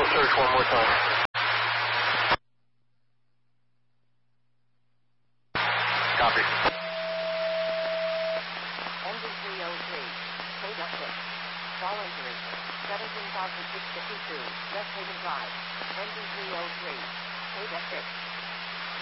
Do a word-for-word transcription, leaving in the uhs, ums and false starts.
Visual search one more time. Copy. Engine three oh three. Code up six. Fall injury. seventeen thousand six hundred fifty-two. West Haven Drive. Engine three oh three. Code up six.